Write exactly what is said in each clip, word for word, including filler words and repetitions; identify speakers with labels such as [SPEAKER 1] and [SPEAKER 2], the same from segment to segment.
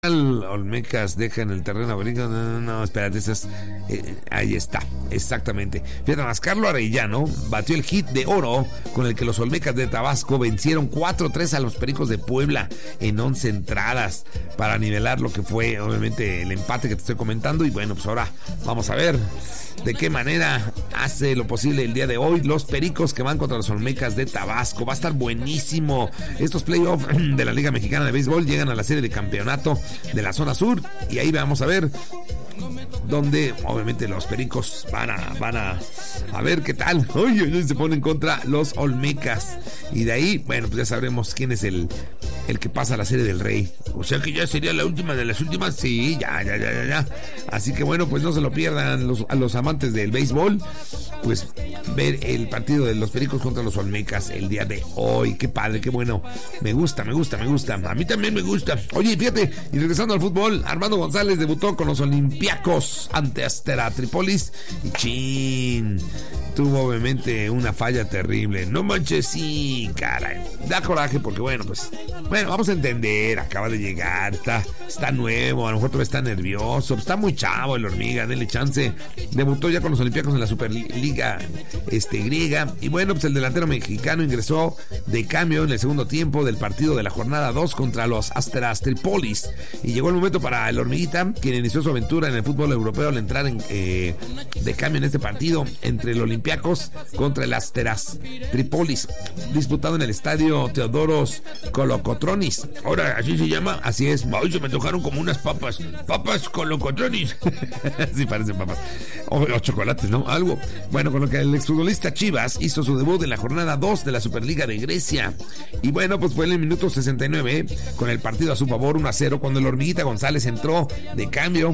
[SPEAKER 1] Olmecas deja en el terreno agrícola. No, no, no, espérate, esas, eh, ahí está, exactamente. Fíjate más, Carlos Arellano batió el hit de oro con el que los Olmecas de Tabasco vencieron cuatro tres a los Pericos de Puebla en once entradas para nivelar lo que fue obviamente el empate que te estoy comentando. Y bueno, pues ahora vamos a ver de qué manera hace lo posible el día de hoy los Pericos que van contra los Olmecas de Tabasco. Va a estar buenísimo. Estos playoffs de la Liga Mexicana de Béisbol llegan a la serie de campeonato de la zona sur y ahí vamos a ver donde obviamente los Pericos van a van a, a ver qué tal. Oye, oye, se ponen contra los Olmecas y de ahí, bueno, pues ya sabremos quién es el el que pasa a la serie del Rey. O sea que ya sería la última de las últimas. Sí, ya, ya, ya, ya, ya. Así que bueno, pues no se lo pierdan los, a los amantes del béisbol. Pues ver el partido de los Pericos contra los Olmecas el día de hoy. Qué padre, qué bueno. Me gusta, me gusta, me gusta. A mí también me gusta. Oye, fíjate, y regresando al fútbol, Armando González debutó con los Olympiacos ante Astera Tripolis. Y chin, tuvo obviamente una falla terrible. No manches, sí, caray. Da coraje porque bueno, pues bueno, vamos a entender, acaba de llegar, está, está nuevo, a lo mejor todavía está nervioso, está muy chavo el Hormiga, denle chance. Debutó ya con los Olympiacos en la Superliga este, griega. Y bueno, pues el delantero mexicano ingresó de cambio en el segundo tiempo del partido de la jornada dos contra los Asteras Tripolis. Y llegó el momento para el Hormiguita, quien inició su aventura en el fútbol europeo al entrar en, eh, de cambio en este partido entre el Olympiacos contra el Asteras Tripolis, disputado en el estadio Teodoros Kolokotronis. Ahora, así se llama, así es. Hoy se me tocaron como unas papas, papas Kolokotronis. Sí, parecen papas. O, o chocolates, ¿no? Algo. Bueno, con lo que el exfutbolista Chivas hizo su debut en la jornada dos de la Superliga de Grecia. Y bueno, pues fue en el minuto sesenta y nueve, ¿eh? Con el partido a su favor, uno a cero, cuando el Hormiguita González entró de cambio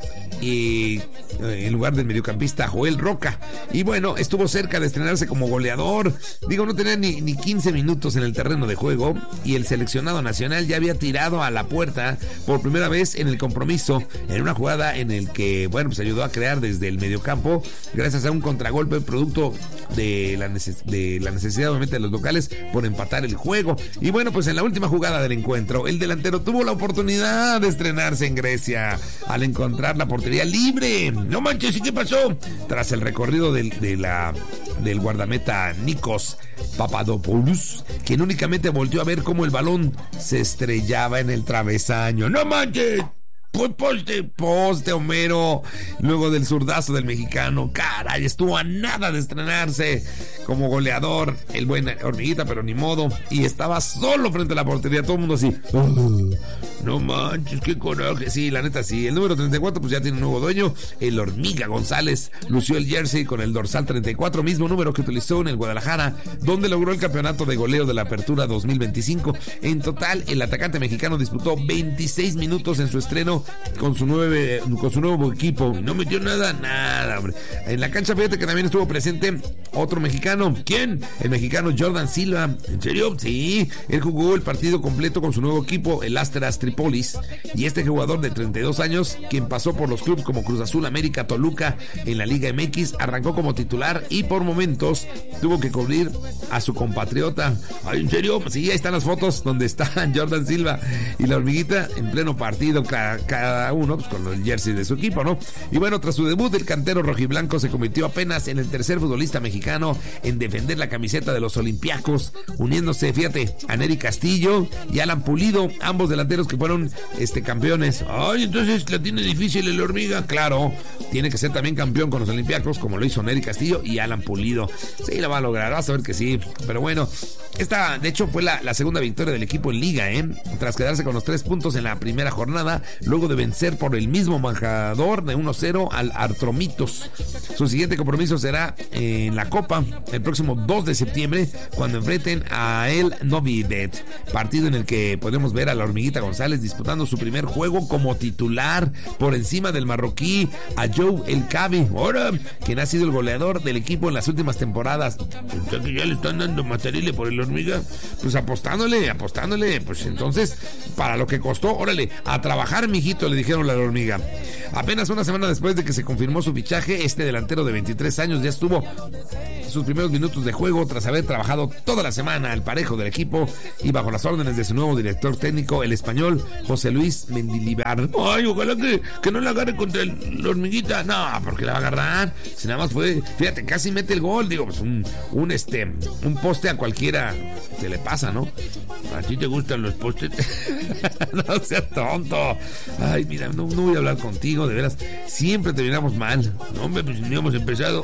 [SPEAKER 1] y eh, en lugar del mediocampista Joel Roca. Y bueno, estuvo cerca de estrenarse como goleador. Digo, no tenía ni, ni quince minutos en el terreno de juego y el seleccionado nacional ya había tirado a la puerta por primera vez en el compromiso, en una jugada en el que, bueno, pues ayudó a crear desde el mediocampo gracias a un contragolpe producto de la, neces- de la necesidad obviamente de los locales por empatar el juego. Y bueno, pues en la última jugada del encuentro, el delantero tuvo la oportunidad de estrenarse en Grecia al encontrar la portería libre. No manches, ¿y qué pasó? Tras el recorrido del, de la, del guardameta Nikos Papadopoulos, quien únicamente volteó a ver cómo el balón se estrellaba en el travesaño. ¡No manches! Pues poste, poste, Homero. Luego del zurdazo del mexicano, caray, estuvo a nada de estrenarse como goleador el buen Hormiguita, pero ni modo. Y estaba solo frente a la portería, todo el mundo así. Oh, no manches, qué coraje. Sí, la neta sí. El número treinta y cuatro pues ya tiene un nuevo dueño. El Hormiga González lució el jersey con el dorsal treinta y cuatro, mismo número que utilizó en el Guadalajara, donde logró el campeonato de goleo de la Apertura dos mil veinticinco. En total, el atacante mexicano disputó veintiséis minutos en su estreno con su nueve, con su nuevo equipo. No metió nada, nada, hombre. En la cancha, fíjate que también estuvo presente otro mexicano. ¿Quién? El mexicano Jordan Silva. ¿En serio? Sí. Él jugó el partido completo con su nuevo equipo, el Asteras Tripolis. Y este jugador de treinta y dos años, quien pasó por los clubes como Cruz Azul, América, Toluca en la Liga M X, arrancó como titular y por momentos tuvo que cubrir a su compatriota. Ay, ¿en serio? Sí, ahí están las fotos donde está Jordan Silva y la Hormiguita en pleno partido, cada, cada uno pues, con el jersey de su equipo, ¿no? Y bueno, tras su debut, el cantero rojiblanco se convirtió apenas en el tercer futbolista mexicano en defender la camiseta de los Olympiacos, uniéndose, fíjate, a Nery Castillo y Alan Pulido, ambos delanteros que fueron este, campeones. Ay, entonces la tiene difícil el Hormiga. Claro, tiene que ser también campeón con los Olympiacos, como lo hizo Nery Castillo y Alan Pulido. Sí, la va a lograr, vas a ver que sí. Pero bueno, esta de hecho fue la, la segunda victoria del equipo en Liga, ¿eh? Tras quedarse con los tres puntos en la primera jornada, luego de vencer por el mismo marcador de uno cero al Artromitos. Su siguiente compromiso será en la Copa el próximo dos de septiembre, cuando enfrenten a el Novi Dead, partido en el que podemos ver a la Hormiguita González disputando su primer juego como titular por encima del marroquí a Joe El Cabi, ahora quien ha sido el goleador del equipo en las últimas temporadas. O sea que ya le están dando material por el Hormiga, pues apostándole, apostándole, pues entonces para lo que costó, órale, a trabajar, mijito, le dijeron a la Hormiga. Apenas una semana después de que se confirmó su fichaje, este delantero de veintitrés años ya estuvo sus primeros minutos de juego tras haber trabajado toda la semana al parejo del equipo y bajo las órdenes de su nuevo director técnico, el español José Luis Mendilibar. Ay, ojalá que, que no la agarre contra el, la hormiguita. No, porque la va a agarrar. Si nada más fue, fíjate, casi mete el gol. Digo, pues un, un este, un poste a cualquiera se le pasa, ¿no? ¿A ti te gustan los postes? No seas tonto. Ay, mira, no, no voy a hablar contigo, de veras. Siempre terminamos mal. No, hombre, pues ni hemos empezado.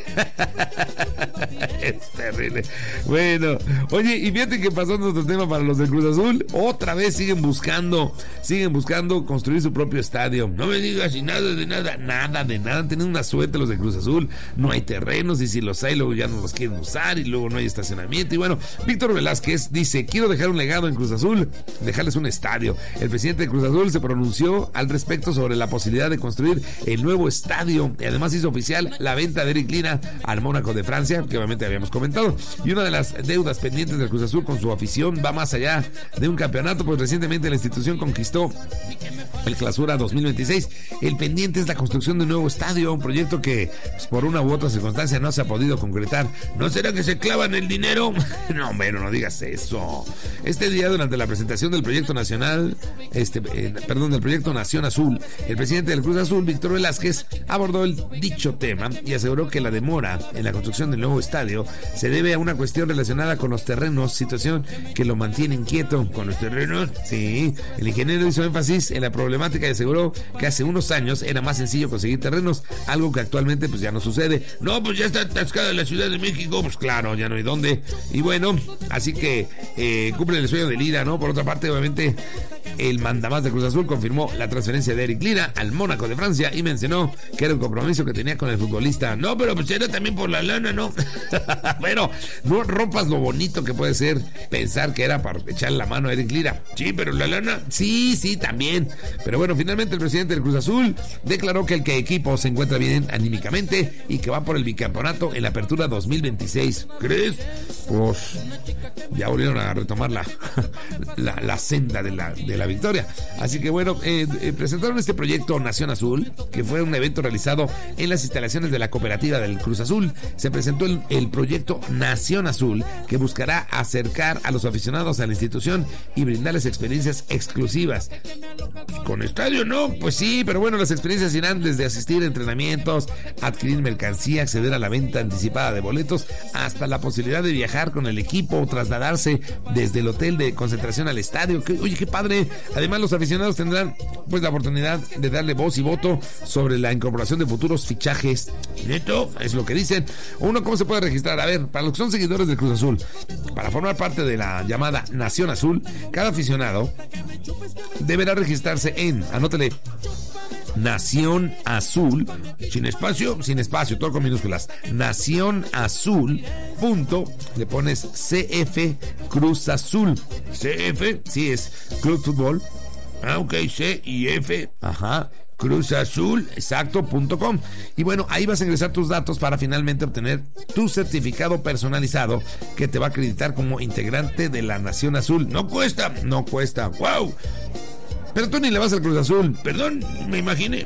[SPEAKER 1] Es terrible. Bueno, oye, y fíjate que pasó nuestro tema para los de Cruz Azul. Otra vez siguen buscando, siguen buscando construir su propio estadio. No me digas y nada de nada, nada de nada. Tienen una suerte los de Cruz Azul. No hay terrenos y si los hay, luego ya no los quieren usar y luego no hay estacionamiento. Y bueno, Víctor Velázquez dice: quiero dejar un legado en Cruz Azul, dejarles un estadio. El presidente de Cruz Azul se pronunció al respecto sobre la posibilidad de construir el nuevo estadio y además hizo oficial la venta de Eric Lira al Mónaco de Francia, que obviamente habíamos comentado. Y una de las deudas pendientes del Cruz Azul con su afición va más allá de un campeonato, pues recientemente la institución conquistó el Clausura dos mil veintiséis. El pendiente es la construcción de un nuevo estadio, un proyecto que pues, por una u otra circunstancia no se ha podido concretar. ¿No será que se clavan el dinero? No, hombre, no digas eso. Este día, durante la presentación del proyecto nacional, este, eh, perdón, del proyecto Nación Azul, el presidente del Cruz Azul, Víctor Velázquez, abordó el dicho tema y aseguró que la demora en la construcción del nuevo estadio se debe a una cuestión relacionada con los terrenos, situación que lo mantiene inquieto. ¿Con los terrenos? Sí. El ingeniero hizo énfasis en la problemática y aseguró que hace unos años era más sencillo conseguir terrenos, algo que actualmente pues ya no sucede. No, pues ya está atascada la Ciudad de México, pues claro, ya no hay dónde. Y bueno, así que eh, cumple el sueño de Lira, ¿no? Por otra parte, obviamente, el mandamás de Cruz Azul confirmó la transferencia de Eric Lira al Mónaco de Francia y mencionó que era un compromiso que tenía con el futbolista. No, pero pues era también por la lana, ¿no? Bueno, no rompas lo bonito que puede ser pensar que era para echarle la mano a Eric Lira. Sí, pero la lana, sí, sí, también. Pero bueno, finalmente el presidente del Cruz Azul declaró que el que equipo se encuentra bien anímicamente y que va por el bicampeonato en la apertura dos mil veintiséis. ¿Crees? Pues ya volvieron a retomar la, la, la senda de la, de la victoria. Así que bueno, eh, eh, presentaron este proyecto Nación Azul, que fue un evento realizado en las instalaciones de la cooperativa del Cruz Azul. Se presentó el, el proyecto Nación Azul, que buscará acercar a los aficionados a la institución y brindarles experiencias exclusivas. Pues con estadio, ¿no? Pues sí, pero bueno, las experiencias irán desde asistir a entrenamientos, adquirir mercancía, acceder a la venta anticipada de boletos, hasta la posibilidad de viajar con el equipo, trasladarse desde el hotel de concentración al estadio. Que, oye, qué padre. Además, los aficionados tendrán pues la oportunidad de darle voz y voto sobre la incorporación de futuros fichajes. Neto, es lo que dicen. Uno, ¿cómo se puede registrar? A ver, para los que son seguidores del Cruz Azul, para formar parte de la llamada Nación Azul, cada aficionado deberá registrarse en, anótale, Nación Azul, sin espacio, sin espacio, todo con minúsculas. Nación Azul, punto, le pones C F Cruz Azul. C F, sí, es Club Fútbol. Ah, ok, C y F, ajá, Cruz Azul, exacto, punto com. Y bueno, ahí vas a ingresar tus datos para finalmente obtener tu certificado personalizado que te va a acreditar como integrante de la Nación Azul. No cuesta, no cuesta, wow. Pero tú ni le vas al Cruz Azul. Perdón, me imaginé.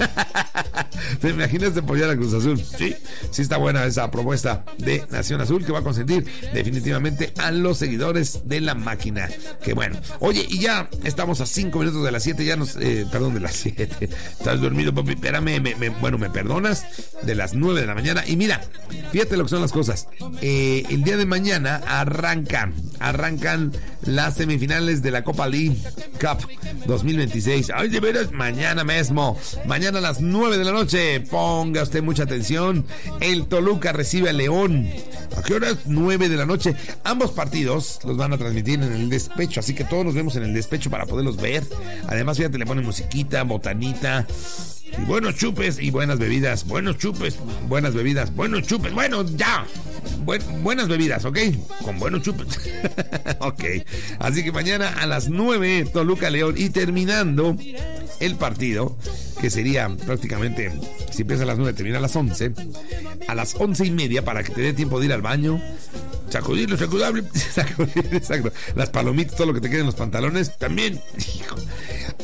[SPEAKER 1] ¿Te imaginas de apoyar al Cruz Azul? Sí, sí está buena esa propuesta de Nación Azul, que va a consentir definitivamente a los seguidores de la máquina. Que bueno. Oye, y ya estamos a cinco minutos de las siete. Ya nos... Eh, perdón, de las siete. ¿Estás dormido, papi? Espérame. Me, me, bueno, ¿me perdonas? De las nueve de la mañana. Y mira, fíjate lo que son las cosas. Eh, el día de mañana arrancan, arrancan las semifinales de la Copa League Cup dos mil veintiséis. Ay, de veras, mañana mismo, mañana a las nueve de la noche, ponga usted mucha atención, el Toluca recibe a León. ¿A qué horas? nueve de la noche. Ambos partidos los van a transmitir en el despecho, así que todos nos vemos en el despecho para poderlos ver. Además, fíjate, le ponen musiquita, botanita y buenos chupes y buenas bebidas. Buenos chupes, buenas bebidas, buenos chupes. Bueno, ya. Buen, buenas bebidas, ¿ok? Con buenos chupes. Ok. Así que mañana a las nueve, Toluca León. Y terminando el partido, que sería prácticamente, si empieza a las nueve, termina a las once. A las once y media, para que te dé tiempo de ir al baño, sacudir lo sacudable, sacudir, exacto, las palomitas, todo lo que te quede en los pantalones, también. Hijo.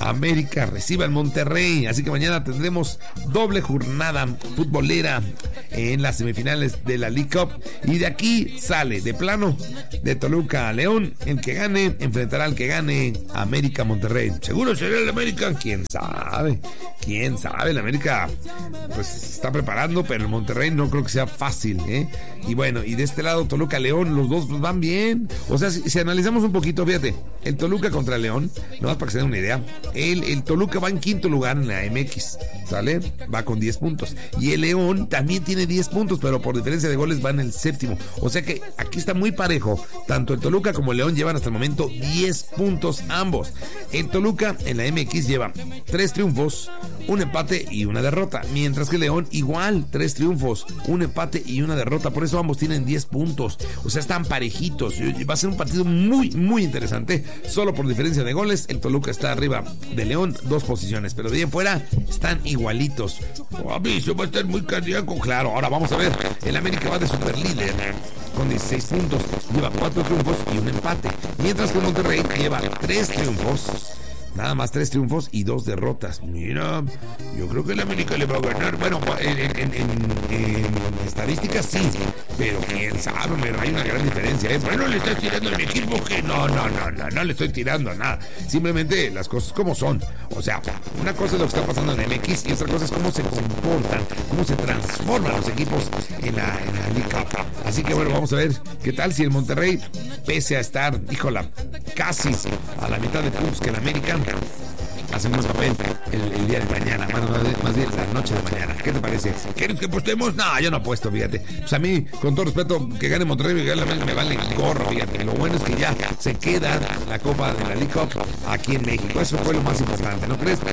[SPEAKER 1] América recibe al Monterrey. Así que mañana tendremos doble jornada futbolera en las semifinales de la League Cup. Y de aquí sale de plano de Toluca a León. El que gane enfrentará al que gane América Monterrey. Seguro será el América. ¿Quién sabe? ¿Quién sabe? El América pues se está preparando, pero el Monterrey no creo que sea fácil, ¿eh? Y bueno, y de este lado Toluca León, los dos pues, van bien. O sea, si, si analizamos un poquito, fíjate, el Toluca contra León, nomás para que se den una idea, el, el Toluca va en quinto lugar en la M X, ¿sale? Va con diez puntos. Y el León también tiene diez puntos, pero por diferencia de goles va en el séptimo. O sea que aquí está muy parejo. Tanto el Toluca como el León llevan hasta el momento diez puntos ambos. El Toluca en la M X lleva tres triunfos, un empate y una derrota, mientras que León igual, tres triunfos, un empate y una derrota. Por eso ambos tienen diez puntos. O sea, están parejitos. Va a ser un partido muy, muy interesante. Solo por diferencia de goles, el Toluca está arriba de León, dos posiciones, pero de ahí en fuera están igualitos. Oh, a mí se va a estar muy cardíaco. Claro, ahora vamos a ver. El América va de superlíder con dieciséis puntos, lleva cuatro triunfos y un empate, mientras que Monterrey lleva tres triunfos, nada más tres triunfos y dos derrotas. Mira, yo creo que el América le va a ganar. Bueno, en, en, en, en estadísticas sí, pero quién sabe, pero hay una gran diferencia. ¿eh? Bueno, le estás tirando a mi equipo que no, no, no, no, no le estoy tirando nada. Simplemente las cosas como son. O sea, una cosa es lo que está pasando en el M X y otra cosa es cómo se comportan, cómo se transforman los equipos en la, en la League Cup. Así que bueno, vamos a ver qué tal si el Monterrey, pese a estar, híjola, casi a la mitad de puntos que el América, hacemos papel el, el día de mañana, más, más, más bien la noche de mañana. ¿Qué te parece? ¿Quieres que apostemos? No, yo no apuesto, fíjate. Pues a mí, con todo respeto, que gane Monterrey, que gane América, me vale gorro, fíjate. Lo bueno es que ya se queda la Copa de la League Cup aquí en México. Eso fue lo más importante, ¿no crees?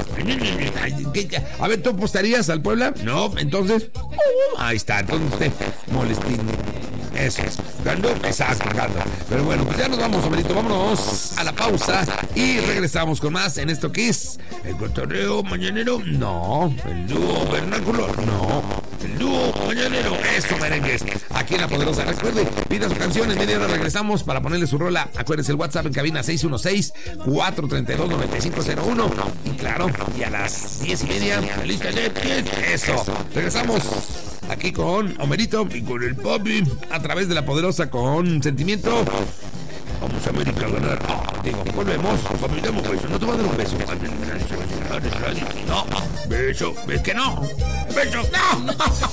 [SPEAKER 1] A ver, ¿tú apostarías al Puebla? No, entonces, ahí está. Entonces usted, molestín. Eso es, ganó, exacto, ganó. Pero bueno, pues ya nos vamos, Omerito, vámonos a la pausa y regresamos con más en esto que es el cotorreo mañanero. No, el dúo vernáculo, no, el dúo mañanero, eso, merengues. Aquí en La Poderosa, recuerde, pida su canción, en media hora regresamos para ponerle su rola. Acuérdense el WhatsApp en cabina seis uno seis, cuatro tres dos, nueve cinco cero uno. Y claro, y a las diez y media, la lista de diez, eso. Regresamos aquí con Homerito y con el Papi a través de La Poderosa con sentimiento. Vamos a América a ganar. Oh, digo, volvemos. Papi, dame un beso. No te voy a dar un beso. No, beso. ¿Ves que no? Beso, no.